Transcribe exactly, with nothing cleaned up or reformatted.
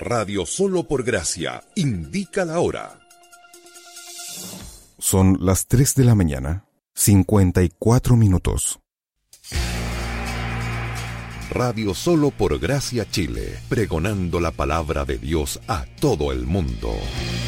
Radio Solo por Gracia indica la hora. Son las tres de la mañana, cincuenta y cuatro minutos. Radio Solo por Gracia Chile, pregonando la palabra de Dios a todo el mundo.